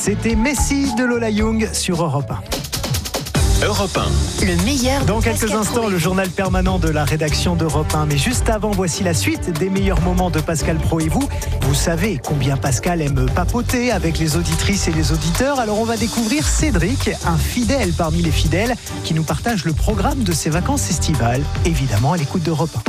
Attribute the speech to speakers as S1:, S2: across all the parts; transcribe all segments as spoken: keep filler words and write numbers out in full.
S1: C'était Messi de Lola Young sur Europe un.
S2: Europe un.
S3: Le meilleur
S1: Dans
S3: de
S1: quelques
S3: Pascal
S1: instants,
S3: Pro.
S1: le journal permanent de la rédaction d'Europe un. Mais juste avant, voici la suite des meilleurs moments de Pascal Pro et vous. Vous savez combien Pascal aime papoter avec les auditrices et les auditeurs. Alors on va découvrir Cédric, un fidèle parmi les fidèles, qui nous partage le programme de ses vacances estivales, évidemment à l'écoute d'Europe un.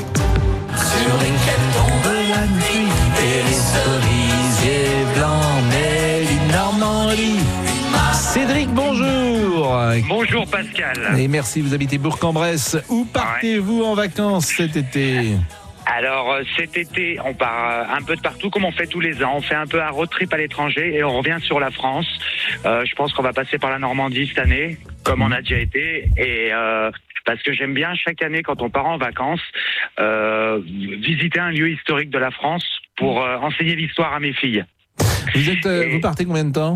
S4: Sur lesquels tombe la nuit et les cerisiers blancs mêlent une Normandie.
S5: Cédric, bonjour.
S6: Bonjour Pascal.
S5: Et merci, vous habitez Bourg-en-Bresse. Où partez-vous en vacances cet été ?
S6: Alors euh, cet été, on part euh, un peu de partout comme on fait tous les ans. On fait un peu un road trip à l'étranger et on revient sur la France. Euh, je pense qu'on va passer par la Normandie cette année, comme on a déjà été. Et euh, parce que j'aime bien chaque année quand on part en vacances, euh, visiter un lieu historique de la France pour euh, enseigner l'histoire à mes filles.
S5: Vous êtes, euh,
S6: Et-
S5: vous partez combien de temps ?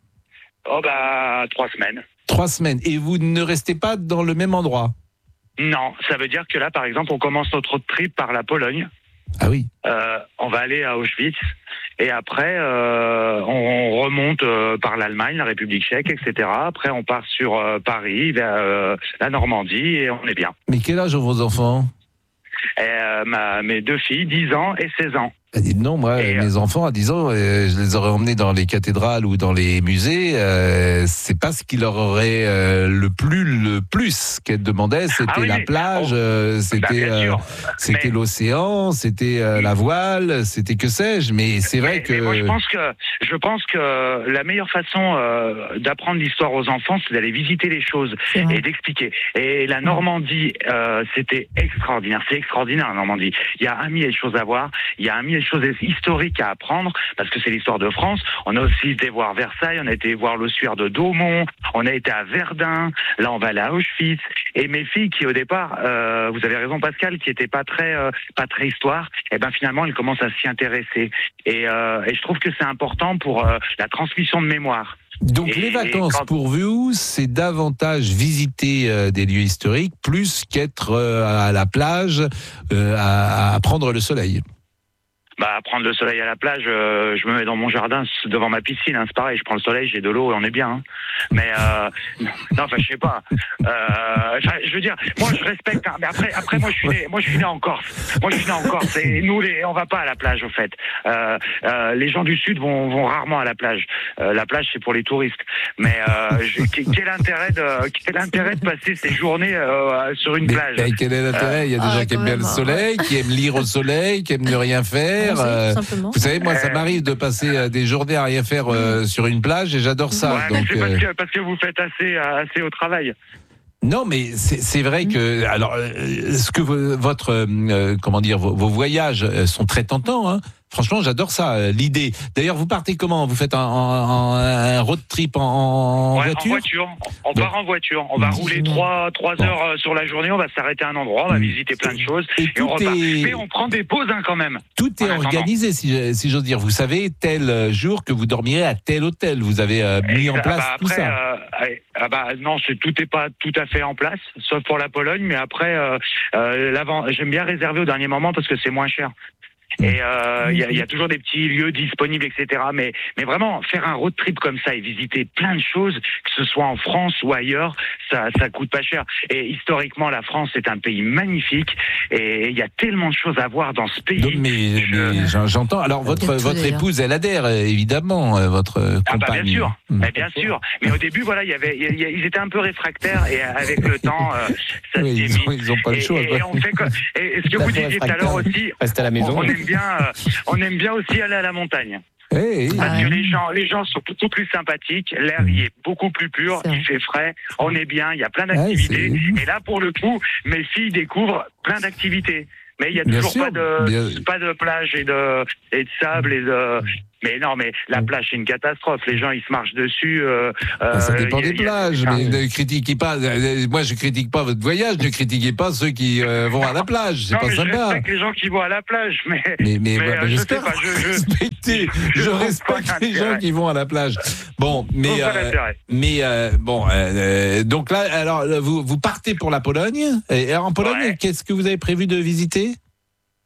S6: Oh bah trois semaines.
S5: Trois semaines. Et vous ne restez pas dans le même endroit ?
S6: Non, ça veut dire que là, par exemple, on commence notre road trip par la Pologne.
S5: Ah oui.
S6: Euh, on va aller à Auschwitz et après euh, on remonte euh, par l'Allemagne, la République tchèque, et cetera. Après on part sur euh, Paris, vers euh, la Normandie et on est bien.
S5: Mais quel âge ont vos enfants ?
S6: Et, euh, ma, mes deux filles, dix ans et seize ans.
S5: Ah, dites non, moi,
S6: Et,
S5: mes enfants à dix ans, euh, je les aurais emmenés dans les cathédrales ou dans les musées. Euh, c'est pas ce qui leur aurait euh, le plus le plus qu'elles demandaient. C'était
S6: Ah oui,
S5: la
S6: mais-
S5: plage,
S6: oh,
S5: euh,
S6: bah,
S5: c'était
S6: bien
S5: euh,
S6: sûr.
S5: c'était
S6: Mais-
S5: l'océan, c'était euh, la voile, c'était que sais-je. Mais c'est vrai
S6: mais,
S5: que
S6: mais moi, je pense que je pense que la meilleure façon euh, d'apprendre l'histoire aux enfants, c'est d'aller visiter les choses et d'expliquer. Et la Normandie, euh, c'était extraordinaire. C'est extraordinaire la Normandie. Il y a un millier de choses à voir. Il y a un millier de choses historiques à apprendre parce que c'est l'histoire de France. On a aussi été voir Versailles, on a été voir l'ossuaire de Daumont, on a été à Verdun. Là, on va aller à Auschwitz. Et mes filles, qui au départ, euh, vous avez raison, Pascal, qui étaient pas très euh, pas très histoire, et ben finalement, elles commencent à s'y intéresser. Et, euh, et je trouve que c'est important pour euh, la transmission de mémoire.
S5: donc
S6: et-
S5: les vacances
S6: et quand-
S5: pour vous, c'est davantage visiter euh, des lieux historiques plus qu'être euh, à la plage euh, à, à prendre le soleil.
S6: Bah, prendre le soleil à la plage, euh, je me mets dans mon jardin devant ma piscine, hein, c'est pareil, je prends le soleil, j'ai de l'eau et on est bien. Hein. Mais euh, non, enfin, je sais pas. Euh, je veux dire, moi, je respecte. Hein, mais après, après, moi, je suis né, moi, je suis né en Corse. Moi, je suis né en Corse. Et nous, les, on va pas à la plage, au fait. Euh, euh, les gens du sud vont, vont rarement à la plage. Euh, la plage, c'est pour les touristes. Mais euh, je, quel intérêt de, quel intérêt de passer ces journées euh, sur une
S5: Mais,
S6: plage?
S5: mais quel est l'intérêt ? Il y a des
S3: Ah,
S5: gens qui
S3: quand
S5: aiment bien
S3: même,
S5: le
S3: hein.
S5: soleil, qui aiment lire au soleil, qui aiment ne rien faire.
S3: Bronzer,
S5: euh,
S3: tout simplement.
S5: Vous savez, moi, ça
S6: Euh,
S5: m'arrive de passer euh, des journées à rien faire euh, sur une plage et j'adore ça.
S6: Ouais, mais
S5: donc,
S6: c'est parce
S5: euh,
S6: que, parce que vous faites assez, assez au travail.
S5: non, mais c'est c'est vrai que alors euh, ce que vo- votre euh, comment dire vos, vos voyages euh, sont très tentants. Hein. Franchement, j'adore ça, euh, l'idée. D'ailleurs, vous partez comment ? Vous faites un, un- un road trip en, en
S6: Ouais,
S5: voiture
S6: en voiture. On
S5: Bon.
S6: part en voiture. On va
S5: Mmh.
S6: rouler trois, trois
S5: Bon.
S6: heures euh, sur la journée. On va s'arrêter à un endroit. On va
S5: Mmh.
S6: visiter plein de choses.
S5: Et
S6: Et, on
S5: tout
S6: repart.
S5: est-
S6: Mais on prend des pauses hein, quand même.
S5: Tout est
S6: En attendant.
S5: organisé, si, je- si j'ose dire. Vous savez, tel jour que vous dormirez à tel hôtel. Vous avez euh, mis
S6: Et
S5: en
S6: ça-
S5: place
S6: bah,
S5: tout
S6: après,
S5: ça.
S6: euh, allez, ah bah, non, c'est, tout n'est pas tout à fait en place, sauf pour la Pologne. Mais après, euh, euh, l'avant, j'aime bien réserver au dernier moment parce que c'est moins cher. Et euh, il y, a, il y a toujours des petits lieux disponibles, et cetera. Mais, mais vraiment, faire un road trip comme ça et visiter plein de choses, que ce soit en France ou ailleurs, ça, ça coûte pas cher. Et historiquement, la France est un pays magnifique et il y a tellement de choses à voir dans ce pays.
S5: Donc, mais,
S6: Je-
S5: mais j'en- j'entends. Alors, votre,
S3: Il y a tout,
S5: votre
S3: d'ailleurs.
S5: épouse, elle adhère, euh, évidemment, euh, votre euh,
S6: Ah bah
S5: compagne.
S6: bien sûr,
S5: Mmh.
S6: mais bien sûr. Mais au début, voilà, il y avait, il y a- ils étaient un peu réfractaires et avec le temps, euh, ça
S5: Oui,
S6: s'est
S5: ils ont,
S6: mis.
S5: ils ont pas le
S6: Et,
S5: choix.
S6: et-
S5: quoi.
S6: et on fait quoi et, et ce que
S7: Tout à
S6: vous
S7: fait
S6: disiez tout à l'heure aussi,
S7: Reste à la maison.
S6: on, on aime bien, euh, on aime bien aussi aller à la montagne.
S5: Eh, eh.
S6: Parce
S3: Ah
S6: que
S3: ouais.
S6: les gens, les gens sont beaucoup plus sympathiques, l'air y est beaucoup plus pur,
S3: C'est vrai.
S6: il fait frais, on est bien, il y a plein
S5: Ouais,
S6: d'activités.
S5: c'est-
S6: Et là, pour le coup, mes filles découvrent plein d'activités. Mais il y a
S5: Bien
S6: toujours
S5: sûr,
S6: pas de,
S5: bien-
S6: pas de plage et de, et de sable et de. Mais non, mais la plage c'est une catastrophe. Les gens ils se marchent dessus. Euh,
S5: Ben, ça
S6: euh,
S5: dépend
S6: il y a-
S5: des
S6: il y a-
S5: plages,
S6: Ah.
S5: mais ne critiquez pas. euh, Moi, je critique pas votre voyage, ne critiquez pas ceux qui euh, vont à la plage. C'est
S6: Non,
S5: pas
S6: mais je
S5: sympa.
S6: respecte les gens qui vont à la plage, mais.
S5: Mais, mais,
S6: mais,
S5: ouais,
S6: euh,
S5: bah,
S6: je
S5: j'espère
S6: sais pas, je- je-
S5: respecter.
S6: je
S5: Je
S6: vois
S5: respecte
S6: pas
S5: les gens
S6: l'intérêt.
S5: qui vont à la plage. Bon, mais
S6: Aucun
S5: euh,
S6: intérêt.
S5: mais euh, bon, euh, donc là, alors vous vous partez pour la Pologne. Et alors, en Pologne,
S6: Ouais.
S5: qu'est-ce que vous avez prévu de visiter ?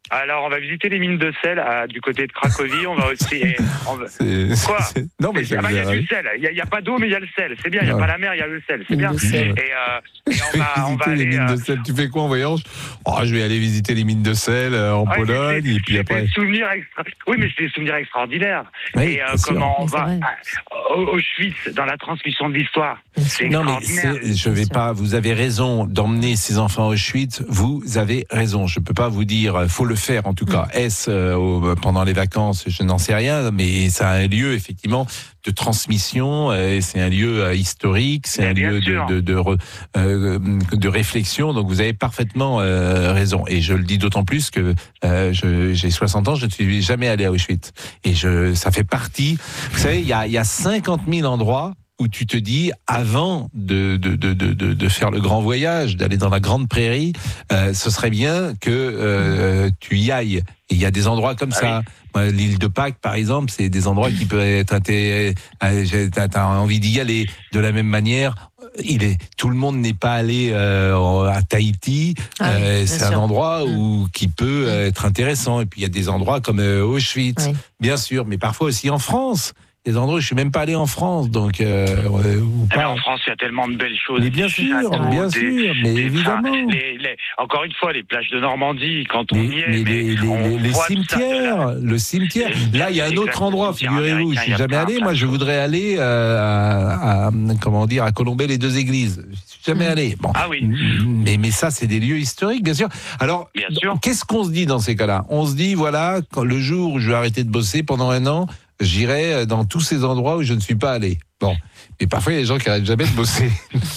S6: Alors, on va visiter les mines de sel à, du côté de Cracovie. On va aussi. Et on va...
S5: C'est-
S6: Quoi
S5: c'est- Non, mais
S6: Il y a,
S5: ça
S6: il y a
S5: veut dire,
S6: du sel. Il n'y a, a pas d'eau, mais il y a le sel. C'est bien. Il n'y a
S5: Ouais.
S6: pas la mer, il y a le sel. C'est
S3: Mine
S6: bien.
S3: de sel.
S6: Et, euh, et on va, on va
S5: visiter les
S6: aller.
S5: mines
S6: euh,
S5: de sel. Tu fais quoi en voyage? Oh, je vais aller visiter les mines de sel euh, en
S6: ouais,
S5: Pologne,
S6: c'est-
S5: et puis
S6: c'est
S5: après.
S6: des souvenirs extra... Oui, mais c'est des souvenirs extraordinaires.
S5: Oui,
S6: et euh,
S5: bien sûr.
S6: comment on
S3: Mais c'est
S6: va
S3: vrai.
S6: à- au- Auschwitz dans la transmission de l'histoire. C'est
S5: Non, mais
S6: extraordinaire.
S5: c'est- je vais
S3: sûr.
S5: pas. Vous avez raison d'emmener ces enfants à Auschwitz. Vous avez raison. Je peux pas vous dire. euh, Faut le faire en tout cas. Est-ce euh, au- pendant les vacances? Je n'en sais rien. Mais c'est un lieu effectivement de transmission. euh, c'est un lieu euh, historique. C'est
S6: Mais
S5: un
S6: bien
S5: lieu
S6: sûr.
S5: de de, de, re- euh, de réflexion. Donc vous avez parfaitement euh, raison. Et je le dis d'autant plus que euh, je- j'ai soixante ans. Je ne suis jamais allé à Auschwitz. Et je, ça fait partie. Vous savez, il y a, il y a cinquante mille endroits où tu te dis, avant de, de, de, de, de de faire le grand voyage, d'aller dans la grande prairie, euh, ce serait bien que euh, tu y ailles. Et il y a des endroits comme
S6: Ah
S5: ça. Moi, l'île de Pâques, par exemple, c'est des endroits qui peuvent être inté- euh, j'ai- t'as t'as envie d'y aller. De la même manière, il est, tout le monde n'est pas allé euh, à Tahiti.
S3: Ah oui,
S5: Euh,
S3: bien
S5: c'est un
S3: sûr.
S5: endroit où qui peut euh, être intéressant. Et puis il y a des endroits comme euh, Auschwitz,
S3: Oui.
S5: bien sûr, mais parfois aussi en France. Des endroits où je suis même pas allé en France, donc euh, ouais, ou
S6: Eh ben,
S5: pas.
S6: en France, il y a tellement de belles choses.
S5: Mais bien sûr,
S6: Châteaux,
S5: bien
S6: des-
S5: sûr, mais
S6: des-
S5: évidemment.
S6: enfin, les- les- encore une fois, les plages de Normandie, quand on
S5: Mais,
S6: y est,
S5: mais
S6: mais
S5: les, les-
S6: on
S5: les- les
S6: voit tout ça de
S5: cimetières,
S6: là.
S5: le cimetière. Là, il y a un autre
S6: Exactement,
S5: endroit,
S6: le cimetière
S5: figurez-vous. Je
S6: américain,
S5: suis
S6: il y a
S5: jamais
S6: plein,
S5: allé.
S6: plein
S5: Moi,
S6: de
S5: je
S6: choses.
S5: voudrais aller euh, à, à- comment dire, à Colombey les deux églises. Je suis jamais allé. Bon.
S6: Ah oui.
S5: Mais, mais ça, c'est des lieux historiques, bien sûr. Alors,
S6: Bien sûr.
S5: qu'est-ce qu'on se dit dans ces cas-là? On se dit, voilà, quand, le jour où je vais arrêter de bosser pendant un an, j'irai dans tous ces endroits où je ne suis pas allé. Bon. Mais parfois, il y a des gens qui n'arrêtent jamais de bosser.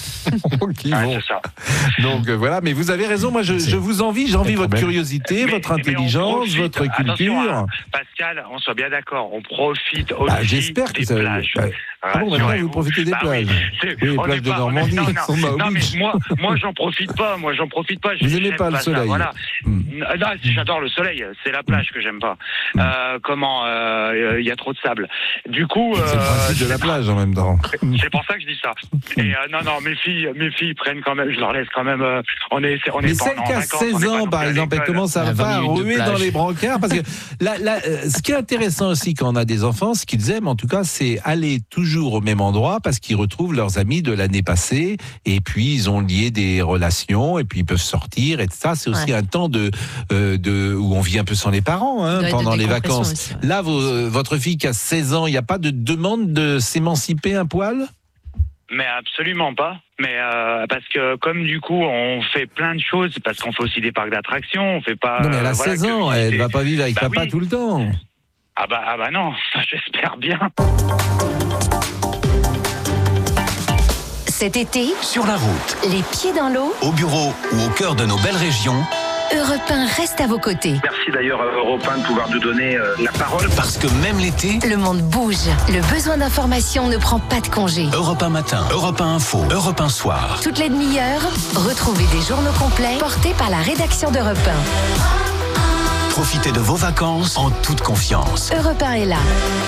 S5: Donc, ils
S6: Ouais,
S5: vont.
S6: c'est ça.
S5: Donc, euh, voilà. Mais vous avez raison. Moi, je, je vous envie. J'envie votre curiosité,
S6: Mais-
S5: votre
S6: mais on
S5: intelligence,
S6: profite,
S5: votre
S6: attention,
S5: culture.
S6: hein, Pascal, on soit bien d'accord, on profite aussi
S5: Bah, j'espère que
S6: des
S5: ça-
S6: plages.
S5: bah, ah bon, maintenant,
S6: Rassurez-vous.
S5: vous profitez des
S6: Bah
S5: plages.
S6: Oui, c'est-
S5: Oui, les
S6: on
S5: plages
S6: n'est
S5: de
S6: pas- on est-
S5: Normandie,
S6: non,
S5: elles sont
S6: non,
S5: à
S6: non, mais
S5: Auschwitz.
S6: moi, moi, j'en profite pas. Moi, j'en profite pas.
S5: Vous
S6: Je-
S5: aimez
S6: j'aime
S5: pas le
S6: ça,
S5: soleil.
S6: Voilà.
S5: Hmm.
S6: Non, j'adore le soleil. C'est la plage que j'aime pas.
S5: Hmm.
S6: Euh, comment euh, Il y a trop de sable. Du coup,
S5: C'est le
S6: euh,
S5: principe de la plage en même temps.
S6: c'est pour ça que je dis ça. Et euh, non, non, mes filles, mes filles prennent quand même. Je leur laisse quand même. euh, on est, on est
S5: Mais
S6: pas
S5: celle
S6: en
S5: qui a
S6: vacances, on est
S5: seize
S6: pas
S5: ans,
S6: non
S5: par
S6: plus à
S5: exemple, elle
S6: l'école.
S5: commence à
S3: À vingt
S5: pas
S3: minutes de
S5: ruer
S3: plage.
S5: dans les brancards. Parce que là, là, euh, ce qui est intéressant aussi quand on a des enfants, ce qu'ils aiment en tout cas, c'est aller toujours au même endroit parce qu'ils retrouvent leurs amis de l'année passée et puis ils ont lié des relations et puis ils peuvent sortir et ça, c'est aussi
S3: Ouais.
S5: un temps de, euh, de où on vit un peu sans les parents hein,
S3: Ouais, de
S5: pendant les
S3: décompression
S5: vacances.
S3: aussi, ouais.
S5: Là, vos- votre fille qui a seize ans, il n'y a pas de demande de s'émanciper un poil?
S6: Mais absolument pas. Mais euh, parce que comme du coup on fait plein de choses, parce qu'on fait aussi des parcs d'attractions, on fait pas.
S5: Non, mais elle a
S6: euh, voilà,
S5: seize
S6: que
S5: ans, elle
S6: visiter.
S5: va pas vivre avec
S6: Bah
S5: papa
S6: oui.
S5: tout le temps.
S6: Ah bah ah bah non, ça j'espère bien.
S2: Cet été,
S7: Sur la route,
S2: les pieds dans l'eau,
S7: au bureau ou au cœur de nos belles régions,
S2: Europe un reste à vos côtés.
S8: Merci d'ailleurs à Europe un de pouvoir nous donner euh, la parole.
S7: parce que même l'été,
S2: Le monde bouge. Le besoin d'information ne prend pas de congé.
S7: Europe un matin, Europe un info, Europe un soir.
S2: Toutes les demi-heures, retrouvez des journaux complets portés par la rédaction d'Europe un.
S7: Profitez de vos vacances en toute confiance.
S2: Europe un est là,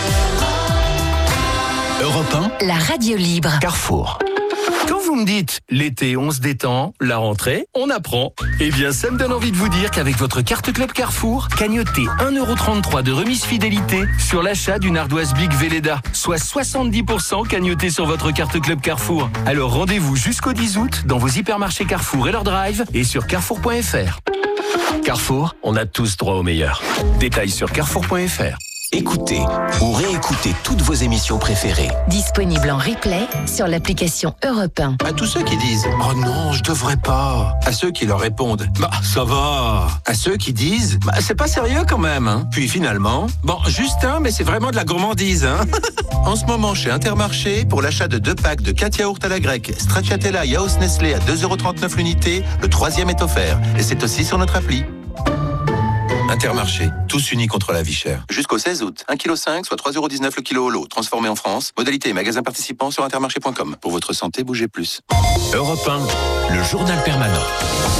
S7: Europe un,
S2: la radio libre.
S7: Carrefour.
S9: Quand vous me dites l'été on se détend, la rentrée on apprend, eh bien ça me donne envie de vous dire qu'avec votre carte Club Carrefour, cagnotez un euro trente-trois de remise fidélité sur l'achat d'une ardoise Big Velleda, soit soixante-dix pour cent cagnoté sur votre carte Club Carrefour. Alors rendez-vous jusqu'au dix août dans vos hypermarchés Carrefour et leur drive et sur carrefour point f r. Carrefour, on a tous droit au meilleur. Détails sur carrefour point f r.
S7: Écoutez ou réécoutez toutes vos émissions préférées.
S2: Disponible en replay sur l'application Europe un.
S10: À tous ceux qui disent « Oh non, je devrais pas », à ceux qui leur répondent « Bah, ça va », à ceux qui disent « Bah, c'est pas sérieux quand même, hein ». Puis finalement, « Bon, juste un, mais c'est vraiment de la gourmandise, hein ». En ce moment, chez Intermarché, pour l'achat de deux packs de quatre yaourts à la grecque, Stracciatella Yaourt Nestlé à deux euros trente-neuf l'unité, le troisième est offert. Et c'est aussi sur notre appli. Intermarché, tous unis contre la vie chère. Jusqu'au seize août, un virgule cinq kilos, soit trois euros dix-neuf le kilo au lot, transformé en France. Modalité et magasin participants sur intermarché point com. Pour votre santé, bougez plus.
S7: Europe un, le journal permanent.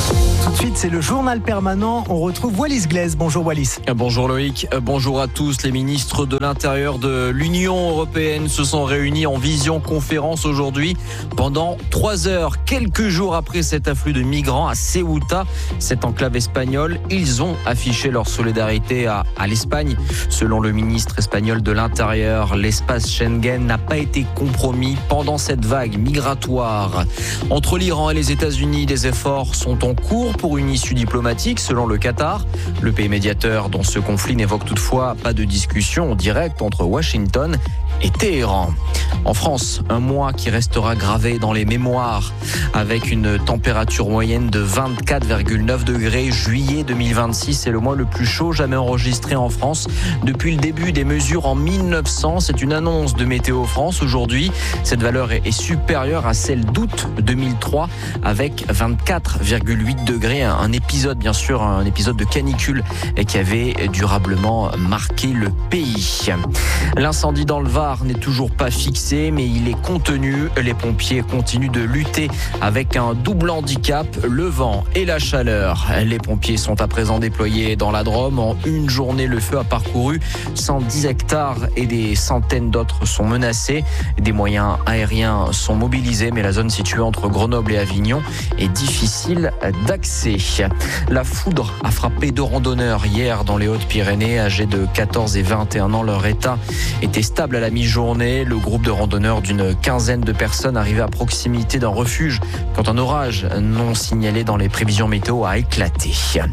S1: Tout de suite, c'est le journal permanent. On retrouve Wallis Glaise. Bonjour Wallis.
S3: Bonjour Loïc, bonjour à tous. Les ministres de l'Intérieur de l'Union européenne se sont réunis en visioconférence aujourd'hui pendant trois heures. Quelques jours après cet afflux de migrants à Ceuta, cette enclave espagnole, ils ont affiché leur solidarité à, à l'Espagne. Selon le ministre espagnol de l'Intérieur, l'espace Schengen n'a pas été compromis pendant cette vague migratoire. Entre l'Iran et les États-Unis, des efforts sont en cours pour une issue diplomatique selon le Qatar. Le pays médiateur dans ce conflit n'évoque toutefois pas de discussion directe entre Washington et Téhéran. En France, un mois qui restera gravé dans les mémoires avec une température moyenne de vingt-quatre virgule neuf degrés. Juillet deux mille vingt-six, c'est le mois le plus chaud jamais enregistré en France depuis le début des mesures en mille neuf cents. C'est une annonce de Météo France aujourd'hui. Cette valeur est supérieure à celle d'août deux mille trois avec vingt-quatre virgule huit degrés. Un épisode, bien sûr, un épisode de canicule qui avait durablement marqué le pays. L'incendie dans le Var n'est toujours pas fixé, mais il est contenu. Les pompiers continuent de lutter avec un double handicap, le vent et la chaleur. Les pompiers sont à présent déployés dans la Drôme. En une journée, le feu a parcouru cent dix hectares et des centaines d'autres sont menacés. Des moyens aériens sont mobilisés, mais la zone située entre Grenoble et Avignon est difficile d'accès. La foudre a frappé deux randonneurs hier dans les Hautes-Pyrénées, âgés de quatorze et vingt et un ans. Leur état était stable à la mi-journée. Le groupe de randonneurs d'une quinzaine de personnes arrivait à proximité d'un refuge quand un orage non signalé dans les prévisions météo a éclaté.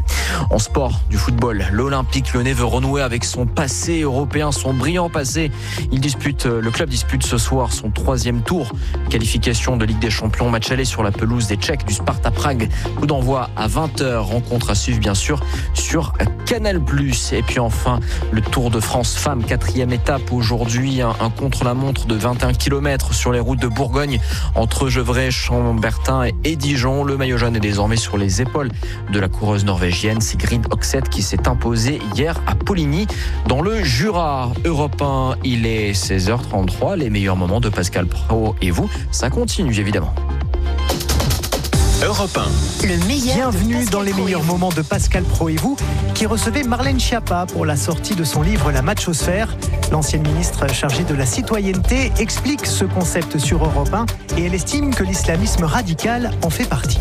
S3: En sport, du football, l'Olympique Lyonnais veut renouer avec son passé européen, son brillant passé. Il dispute, le club dispute ce soir son troisième tour. Qualification de Ligue des Champions, match aller sur la pelouse des Tchèques du Sparta Prague. Coup d'envoi à vingt heures, rencontre à suivre bien sûr sur Canal plus. Et puis enfin, le Tour de France Femmes, quatrième étape aujourd'hui, un, un contre-la-montre de vingt et un kilomètres sur les routes de Bourgogne entre Gevrey, Chambertin et Dijon. Le maillot jaune est désormais sur les épaules de la coureuse norvégienne Sigrid Oxet qui s'est imposée hier à Poligny dans le Jura. Europe un, il est seize heures trente-trois. Les meilleurs moments de Pascal Praud et vous, ça continue évidemment.
S7: Europe un.
S2: Le meilleur
S1: Bienvenue dans les meilleurs moments de Pascal Praud et vous, qui recevait Marlène Schiappa pour la sortie de son livre La Machosphère. L'ancienne ministre chargée de la citoyenneté explique ce concept sur Europe un et elle estime que l'islamisme radical en fait partie.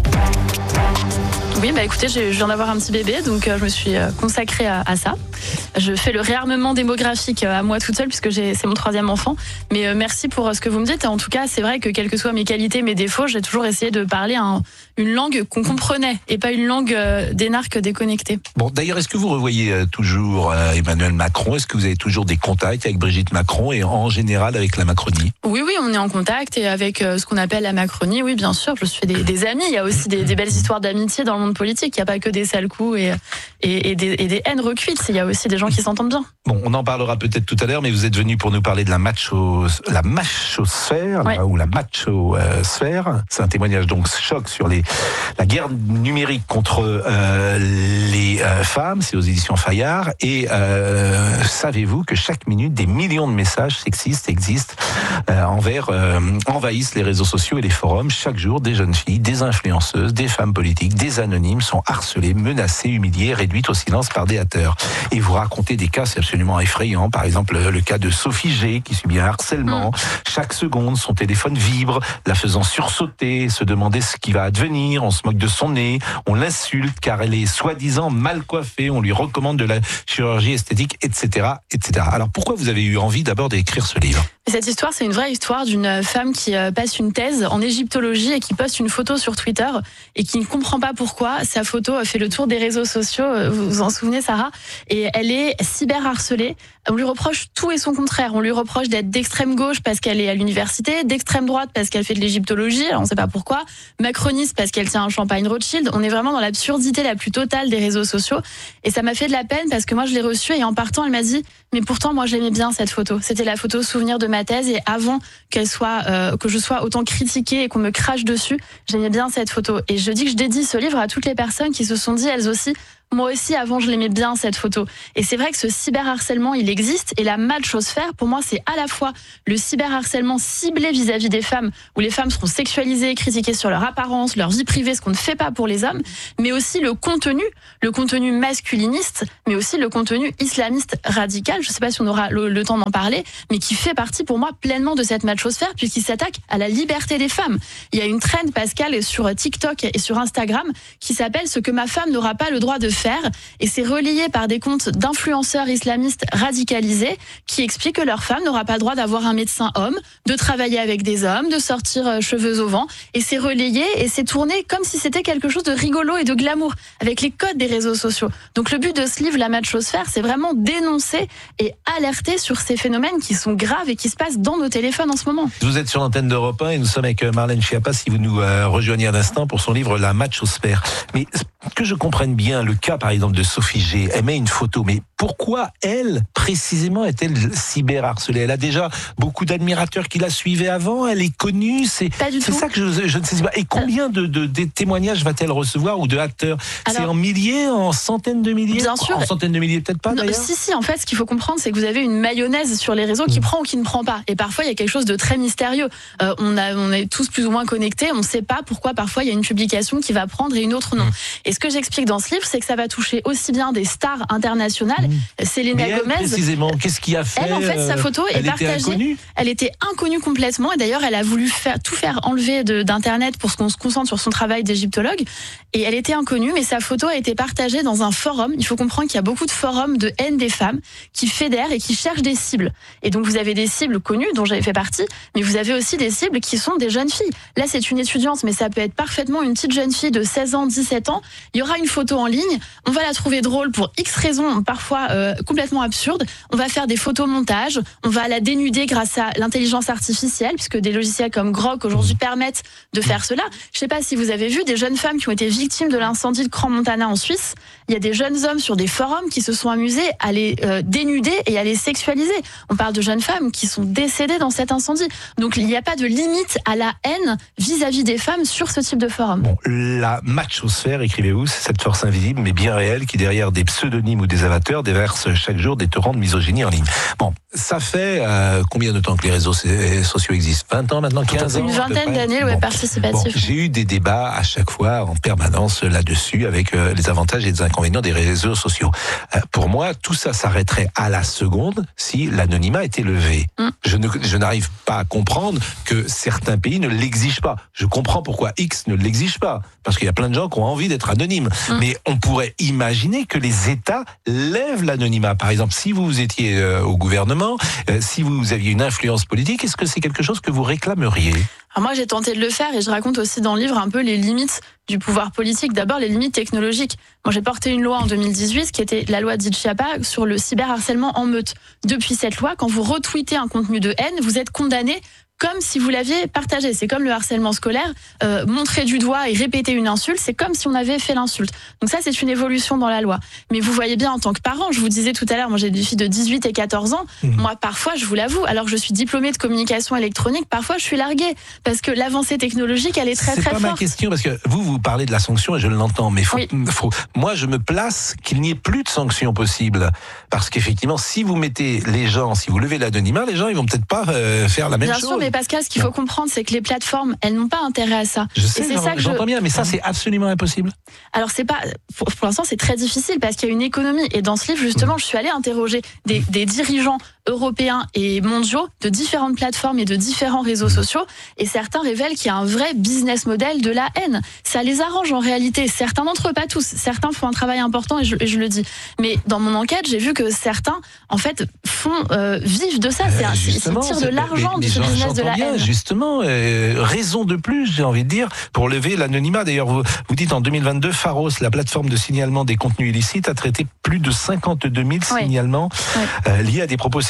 S11: Oui, bah écoutez, je viens d'avoir un petit bébé, donc euh, je me suis consacrée à, à ça. Je fais le réarmement démographique à moi toute seule, puisque j'ai, c'est mon troisième enfant. Mais euh, merci pour ce que vous me dites. En tout cas, c'est vrai que quelles que soient mes qualités, mes défauts, j'ai toujours essayé de parler un, une langue qu'on comprenait et pas une langue euh, d'énarque déconnectée.
S5: Bon, d'ailleurs, est-ce que vous revoyez euh, toujours euh, Emmanuel Macron ? Est-ce que vous avez toujours des contacts avec Brigitte Macron et en général avec la Macronie ?
S11: Oui, oui, on est en contact et avec euh, ce qu'on appelle la Macronie, oui, bien sûr. Je suis des, des amis. Il y a aussi des, des belles histoires d'amitié dans le monde politique. Il n'y a pas que des sales coups et, et, et, des, et des haines recuites. Il y a aussi des gens qui s'entendent bien.
S5: Bon, on en parlera peut-être tout à l'heure, mais vous êtes venu pour nous parler de la macho, la machosphère,
S11: ouais.
S5: ou la machosphère. C'est un témoignage donc choc sur les, la guerre numérique contre euh, les euh, femmes. C'est aux éditions Fayard. Et euh, savez-vous que chaque minute, des millions de messages sexistes existent euh, envers, euh, envahissent les réseaux sociaux et les forums. Chaque jour, des jeunes filles, des influenceuses, des femmes politiques, des anonymes sont harcelées, menacées, humiliées, réduites au silence par des haters. Et vous racontez des cas, c'est absolument effrayant. Par exemple, le cas de Sophie G, qui subit un harcèlement. Mmh. Chaque seconde, son téléphone vibre, la faisant sursauter, se demander ce qui va advenir. On se moque de son nez, on l'insulte car elle est soi-disant mal coiffée. On lui recommande de la chirurgie esthétique, et cetera, et cetera. Alors pourquoi vous avez eu envie d'abord d'écrire ce livre ?
S11: Cette histoire, c'est une vraie histoire d'une femme qui passe une thèse en égyptologie et qui poste une photo sur Twitter et qui ne comprend pas pourquoi sa photo a fait le tour des réseaux sociaux. Vous vous en souvenez, Sarah ? Et elle est cyberharcelée. On lui reproche tout et son contraire. On lui reproche d'être d'extrême gauche parce qu'elle est à l'université, d'extrême droite parce qu'elle fait de l'égyptologie, alors on ne sait pas pourquoi, macroniste parce qu'elle tient un champagne Rothschild. On est vraiment dans l'absurdité la plus totale des réseaux sociaux. Et ça m'a fait de la peine parce que moi je l'ai reçue et en partant elle m'a dit « Mais pourtant moi j'aimais bien cette photo. C'était la photo souvenir de ma thèse et avant qu'elle soit, euh, que je sois autant critiquée et qu'on me crache dessus, j'aimais bien cette photo. » Et je dis que je dédie ce livre à toutes les personnes qui se sont dit elles aussi Moi aussi, avant, je l'aimais bien, cette photo. Et c'est vrai que ce cyberharcèlement, il existe. Et la machosphère, pour moi, c'est à la fois le cyberharcèlement ciblé vis-à-vis des femmes, où les femmes seront sexualisées, critiquées sur leur apparence, leur vie privée, ce qu'on ne fait pas pour les hommes, mais aussi le contenu, le contenu masculiniste, mais aussi le contenu islamiste radical. Je ne sais pas si on aura le, le temps d'en parler, mais qui fait partie, pour moi, pleinement de cette machosphère, puisqu'il s'attaque à la liberté des femmes. Il y a une trend, Pascal, sur TikTok et sur Instagram, qui s'appelle « Ce que ma femme n'aura pas le droit de faire ». Et c'est relayé par des comptes d'influenceurs islamistes radicalisés qui expliquent que leur femme n'aura pas le droit d'avoir un médecin homme, de travailler avec des hommes, de sortir cheveux au vent. Et c'est relayé et c'est tourné comme si c'était quelque chose de rigolo et de glamour, avec les codes des réseaux sociaux. Donc le but de ce livre, La Machosphère, c'est vraiment dénoncer et alerter sur ces phénomènes qui sont graves et qui se passent dans nos téléphones en ce moment.
S12: Vous êtes sur l'antenne d'Europe un et nous sommes avec Marlène Schiappa, si vous nous euh, rejoignez un instant pour son livre La Machosphère. Mais que je comprenne bien le cas, par exemple, de Sophie G. Elle met une photo, mais pourquoi elle, précisément, est-elle cyberharcelée? Elle a déjà beaucoup d'admirateurs qui la suivaient avant, elle est connue, c'est, c'est ça que je, je ne sais pas. Et combien de, de, de témoignages va-t-elle recevoir ou de acteurs? Alors, c'est en milliers, en centaines de milliers?
S11: Bien sûr.
S12: En centaines de milliers, peut-être pas,
S11: non,
S12: d'ailleurs.
S11: Si, si, en fait, ce qu'il faut comprendre, c'est que vous avez une mayonnaise sur les réseaux qui mmh. prend ou qui ne prend pas. Et parfois, il y a quelque chose de très mystérieux. Euh, on, a, on est tous plus ou moins connectés, on ne sait pas pourquoi parfois il y a une publication qui va prendre et une autre non. Mmh. Et ce que j'explique dans ce livre, c'est que ça va toucher aussi bien des stars internationales. Mmh. Selena
S12: elle,
S11: Gomez.
S12: Précisément, qu'est-ce qui a fait?
S11: Elle, en fait, sa photo
S12: elle
S11: est partagée.
S12: Inconnue.
S11: Elle était inconnue complètement. Et d'ailleurs, elle a voulu faire, tout faire enlever de, d'Internet pour qu'on se concentre sur son travail d'égyptologue. Et elle était inconnue, mais sa photo a été partagée dans un forum. Il faut comprendre qu'il y a beaucoup de forums de haine des femmes qui fédèrent et qui cherchent des cibles. Et donc, vous avez des cibles connues, dont j'avais fait partie, mais vous avez aussi des cibles qui sont des jeunes filles. Là, c'est une étudiante, mais ça peut être parfaitement une petite jeune fille de seize ans, dix-sept ans. Il y aura une photo en ligne. On va la trouver drôle pour X raisons, parfois euh, complètement absurdes. On va faire des photomontages. On va la dénuder grâce à l'intelligence artificielle, puisque des logiciels comme Grok aujourd'hui permettent de faire cela. Je ne sais pas si vous avez vu des jeunes femmes qui ont été victimes de l'incendie de Crans-Montana en Suisse. Il y a des jeunes hommes sur des forums qui se sont amusés à les euh, dénuder et à les sexualiser. On parle de jeunes femmes qui sont décédées dans cet incendie. Donc il n'y a pas de limite à la haine vis-à-vis des femmes sur ce type de forum.
S12: Bon, la machosphère, écrivez-vous, c'est cette force invisible mais bien réelle qui, derrière des pseudonymes ou des avatars, déverse chaque jour des torrents de misogynie en ligne. Bon, ça fait euh, combien de temps que les réseaux sociaux existent? vingt ans maintenant, quinze ans?
S11: Une vingtaine d'années, le web bon. participatif.
S12: Bon, j'ai eu des débats à chaque fois en permanence là-dessus avec euh, les avantages et les inconvénients des réseaux sociaux. Euh, pour moi, tout ça s'arrêterait à la seconde si l'anonymat était levé. Mm. Je, ne, je n'arrive pas à comprendre que certains pays ne l'exigent pas. Je comprends pourquoi X ne l'exige pas, parce qu'il y a plein de gens qui ont envie d'être anonymes. Mm. Mais on pourrait imaginer que les États lèvent l'anonymat. Par exemple, si vous étiez euh, au gouvernement, euh, si vous aviez une influence politique, est-ce que c'est quelque chose que vous réclameriez?
S11: Alors moi, j'ai tenté de le faire et je raconte aussi dans le livre un peu les limites du pouvoir politique. D'abord, les limites technologiques. Moi, j'ai porté une loi en deux mille dix-huit qui était la loi dite Schiappa sur le cyberharcèlement en meute. Depuis cette loi, quand vous retweetez un contenu de haine, vous êtes condamné comme si vous l'aviez partagé. C'est comme le harcèlement scolaire. Euh, montrer du doigt et répéter une insulte, c'est comme si on avait fait l'insulte. Donc ça, c'est une évolution dans la loi. Mais vous voyez bien, en tant que parent, je vous disais tout à l'heure, moi j'ai des filles de dix-huit et quatorze ans. Mmh. Moi, parfois, je vous l'avoue, alors que je suis diplômée de communication électronique, parfois je suis larguée. Parce que l'avancée technologique, elle est très
S12: c'est
S11: très forte.
S12: C'est pas ma question, parce que vous, vous parlez de la sanction et je l'entends. Mais faut, oui. faut, moi, je me place qu'il n'y ait plus de sanctions possibles. Parce qu'effectivement, si vous mettez les gens, si vous levez l'anonymat, les gens, ils vont peut-être pas euh, faire la même
S11: bien
S12: chose.
S11: Sûr, mais Pascal, ce qu'il faut comprendre, c'est que les plateformes, elles n'ont pas intérêt à ça.
S12: Je sais,
S11: et c'est
S12: ça que j'entends je... bien, mais ça, c'est absolument impossible.
S11: Alors, c'est pas, pour, pour l'instant, c'est très difficile parce qu'il y a une économie. Et dans ce livre, justement, mmh. je suis allée interroger des, des dirigeants européens et mondiaux de différentes plateformes et de différents réseaux mmh. sociaux. Et certains révèlent qu'il y a un vrai business model de la haine. Ça les arrange en réalité. Certains d'entre eux, pas tous. Certains font un travail important et je, et je le dis. Mais dans mon enquête, j'ai vu que certains, en fait, font euh, vivre de ça. C'est, euh, ils tirent de l'argent de ce business de la
S12: bien,
S11: haine.
S12: Justement, euh, raison de plus, j'ai envie de dire, pour lever l'anonymat. D'ailleurs, vous, vous dites en deux mille vingt-deux, Pharos, la plateforme de signalement des contenus illicites, a traité plus de cinquante-deux mille oui. signalements oui. Euh, liés à des propos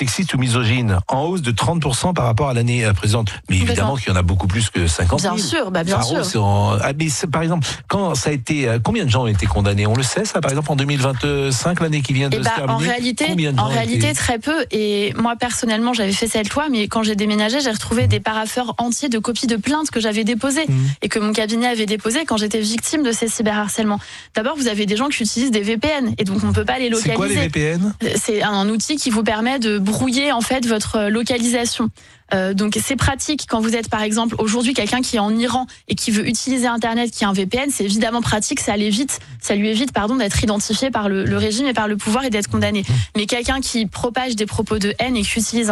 S12: sexistes ou misogynes, en hausse de trente pour cent par rapport à l'année précédente. Mais évidemment qu'il y en a beaucoup plus que cinquante mille.
S11: Bien sûr, bah bien
S12: Faro,
S11: sûr.
S12: En... Ah, mais par exemple, quand ça a été, combien de gens ont été condamnés? On le sait, ça, par exemple, en deux mille vingt-cinq, l'année qui vient de
S11: et
S12: se
S11: bah,
S12: terminer.
S11: En réalité, en réalité été... très peu. Et moi, personnellement, j'avais fait cette loi, mais quand j'ai déménagé, j'ai retrouvé mmh. des parapheurs entiers de copies de plaintes que j'avais déposées mmh. et que mon cabinet avait déposées quand j'étais victime de ces cyberharcèlements. D'abord, vous avez des gens qui utilisent des V P N et donc on ne peut pas les localiser.
S12: C'est quoi les V P N?
S11: C'est un outil qui vous permet de brouiller en fait votre localisation. Euh, donc c'est pratique quand vous êtes par exemple aujourd'hui quelqu'un qui est en Iran et qui veut utiliser Internet, qui a un V P N, c'est évidemment pratique, ça l'évite, ça lui évite pardon d'être identifié par le, le régime et par le pouvoir et d'être condamné. Mais quelqu'un qui propage des propos de haine et qui utilise